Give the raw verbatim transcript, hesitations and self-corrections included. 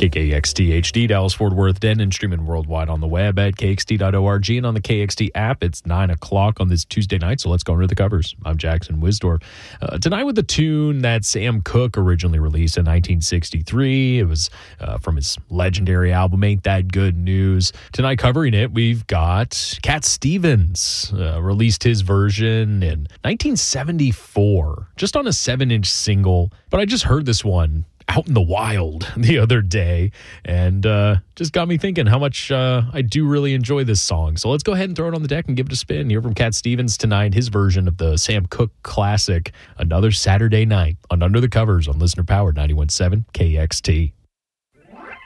K K X T H D, Dallas, Fort Worth, Denton, streaming worldwide on the web at K X T dot org and on the K X T app. It's nine o'clock on this Tuesday night, so let's go under the covers. I'm Jackson Wisdorf. Uh, tonight with the tune that Sam Cooke originally released in nineteen sixty-three. It was uh, from his legendary album, Ain't That Good News. Tonight covering it, we've got Cat Stevens. Uh, released his version in nineteen seventy-four, just on a seven-inch single. But I just heard this one out in the wild the other day and uh, just got me thinking how much uh, I do really enjoy this song. So let's go ahead and throw it on the deck and give it a spin. Hear from Cat Stevens tonight, his version of the Sam Cooke classic, Another Saturday Night, on Under the Covers on Listener Powered ninety-one point seven K X T.